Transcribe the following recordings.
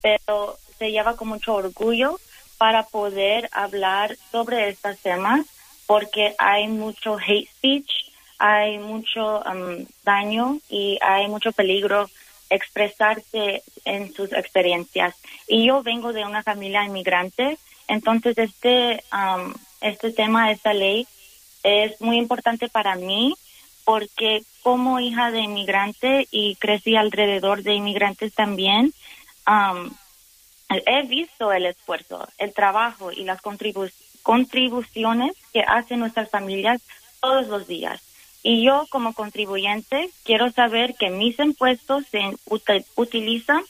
pero se lleva con mucho orgullo para poder hablar sobre estos temas, porque hay mucho hate speech, hay mucho daño y hay mucho peligro expresarse en sus experiencias. Y yo vengo de una familia inmigrante, entonces este tema, esta ley, es muy importante para mí, porque como hija de inmigrante y crecí alrededor de inmigrantes también, he visto el esfuerzo, el trabajo y las contribuciones que hacen nuestras familias todos los días. Y yo, como contribuyente, quiero saber que mis impuestos se utilizan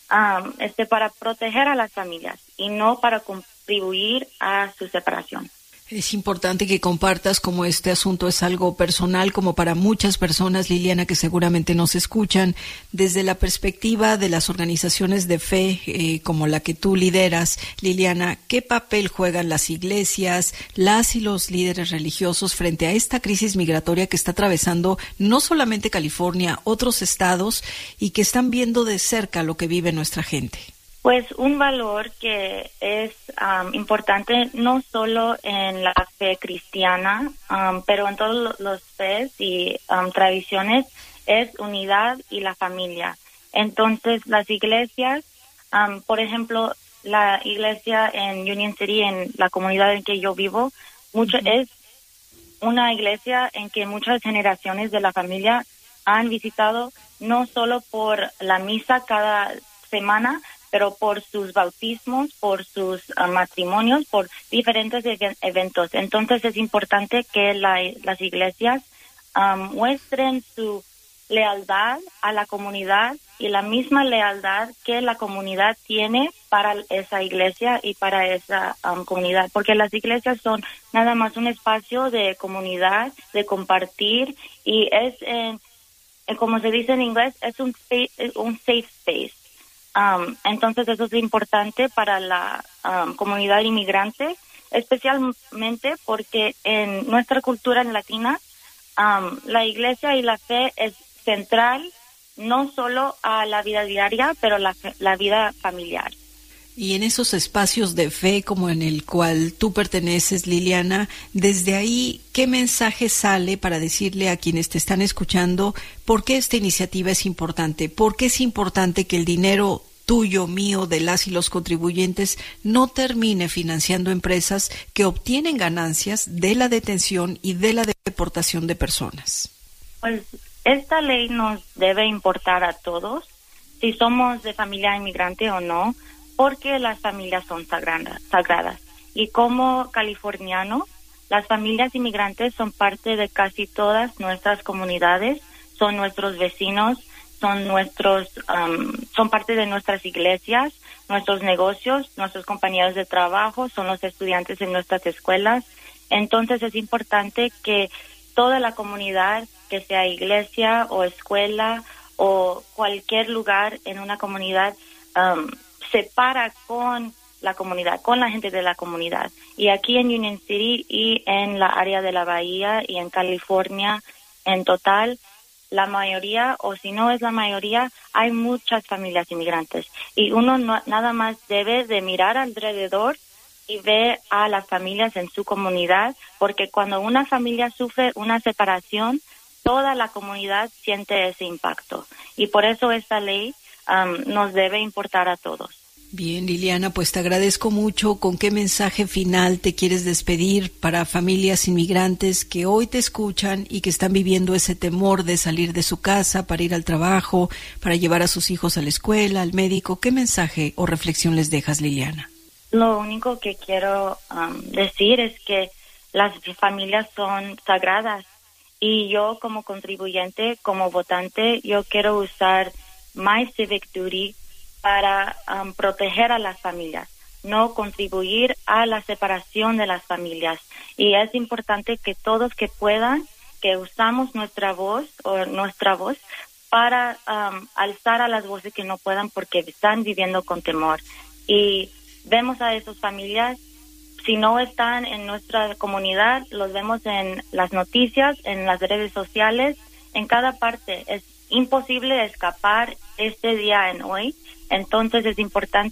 para proteger a las familias y no para contribuir a su separación. Es importante que compartas como este asunto es algo personal, como para muchas personas, Liliana, que seguramente nos escuchan, desde la perspectiva de las organizaciones de fe, como la que tú lideras. Liliana, ¿qué papel juegan las iglesias, las y los líderes religiosos frente a esta crisis migratoria que está atravesando no solamente California, otros estados, y que están viendo de cerca lo que vive nuestra gente? Pues un valor que es importante no solo en la fe cristiana, pero en todos los fes y tradiciones, es unidad y la familia. Entonces, las iglesias, por ejemplo, la iglesia en Union City, en la comunidad en que yo vivo, es una iglesia en que muchas generaciones de la familia han visitado, no solo por la misa cada semana, pero por sus bautismos, por sus matrimonios, por diferentes eventos. Entonces es importante que las iglesias muestren su lealtad a la comunidad y la misma lealtad que la comunidad tiene para esa iglesia y para esa comunidad, porque las iglesias son nada más un espacio de comunidad, de compartir, y es, como se dice en inglés, es un safe space. Entonces eso es importante para la comunidad inmigrante, especialmente porque en nuestra cultura latina, la iglesia y la fe es central no solo a la vida diaria, pero la vida familiar. Y en esos espacios de fe como en el cual tú perteneces, Liliana, desde ahí, ¿qué mensaje sale para decirle a quienes te están escuchando por qué esta iniciativa es importante? ¿Por qué es importante que el dinero tuyo, mío, de las y los contribuyentes no termine financiando empresas que obtienen ganancias de la detención y de la deportación de personas? Pues esta ley nos debe importar a todos, si somos de familia inmigrante o no, porque las familias son sagradas. Y como californianos, las familias inmigrantes son parte de casi todas nuestras comunidades, son nuestros vecinos, son parte de nuestras iglesias, nuestros negocios, nuestros compañeros de trabajo, son los estudiantes en nuestras escuelas. Entonces es importante que toda la comunidad, que sea iglesia o escuela o cualquier lugar en una comunidad, se para con la comunidad, con la gente de la comunidad. Y aquí en Union City y en la área de la Bahía y en California en total, la mayoría, o si no es la mayoría, hay muchas familias inmigrantes. Y uno nada más debe de mirar alrededor y ver a las familias en su comunidad, porque cuando una familia sufre una separación, toda la comunidad siente ese impacto. Y por eso esta ley nos debe importar a todos. Bien, Liliana, pues te agradezco mucho. ¿Con qué mensaje final te quieres despedir para familias inmigrantes que hoy te escuchan y que están viviendo ese temor de salir de su casa para ir al trabajo, para llevar a sus hijos a la escuela, al médico? ¿Qué mensaje o reflexión les dejas, Liliana? Lo único que quiero decir es que las familias son sagradas, y yo como contribuyente, como votante, yo quiero usar my civic duty para proteger a las familias, no contribuir a la separación de las familias. Y es importante que todos que puedan, que usamos nuestra voz para alzar a las voces que no puedan porque están viviendo con temor. Y vemos a esas familias, si no están en nuestra comunidad, los vemos en las noticias, en las redes sociales, en cada parte. Es imposible escapar este día en hoy. Entonces es importante